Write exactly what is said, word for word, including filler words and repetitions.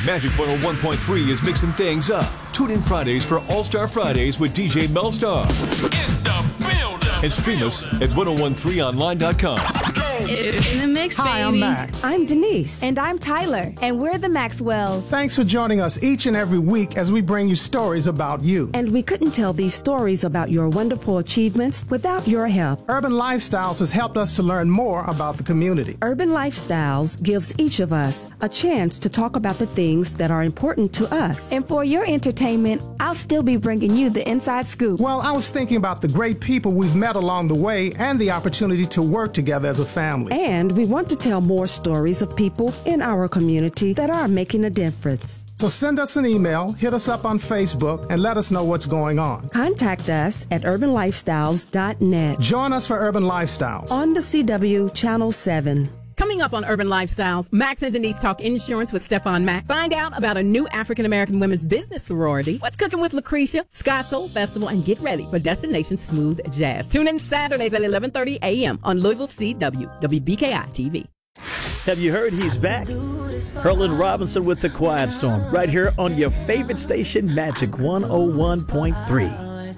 Magic one oh one point three is mixing things up. Tune in Fridays for All-Star Fridays with D J Melstar. In the building. And stream us at ten thirteen online dot com. In the mix, baby. Hi, I'm Max. I'm Denise. And I'm Tyler. And we're the Maxwells. Thanks for joining us each and every week as we bring you stories about you. And we couldn't tell these stories about your wonderful achievements without your help. Urban Lifestyles has helped us to learn more about the community. Urban Lifestyles gives each of us a chance to talk about the things that are important to us. And for your entertainment, I'll still be bringing you the inside scoop. Well, I was thinking about the great people we've met along the way and the opportunity to work together as a family. And we want to tell more stories of people in our community that are making a difference. So send us an email, hit us up on Facebook, and let us know what's going on. Contact us at urban lifestyles dot net. Join us for Urban Lifestyles on the C W Channel seven. Coming up on Urban Lifestyles, Max and Denise talk insurance with Stefan Mack. Find out about a new African-American women's business sorority. What's cooking with Lucretia, Sky Soul Festival, and get ready for Destination Smooth Jazz. Tune in Saturdays at eleven thirty a.m. on Louisville C W, W B K I T V. Have you heard he's back? Herlin Robinson with The Quiet Storm, right here on your favorite station, Magic one oh one point three.